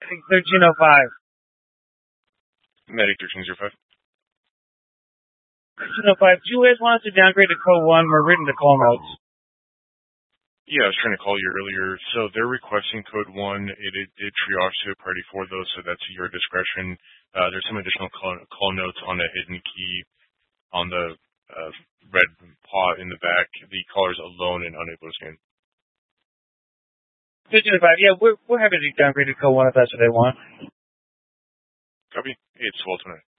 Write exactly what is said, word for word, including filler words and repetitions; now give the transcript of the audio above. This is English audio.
thirteen oh five. Medic thirteen oh five. thirteen oh five. Do you guys want us to downgrade to code one? We're written to call notes. Yeah, I was trying to call you earlier. So they're requesting code one. It, it did triage to a priority four, though, so that's at your discretion. Uh, there's some additional call, call notes on the hidden key on the uh, red pot in the back. The caller's alone and unable to scan. thirteen oh five. Yeah, we're, we're happy to downgrade to code one if that's what they want. Copy. It's twelve twenty.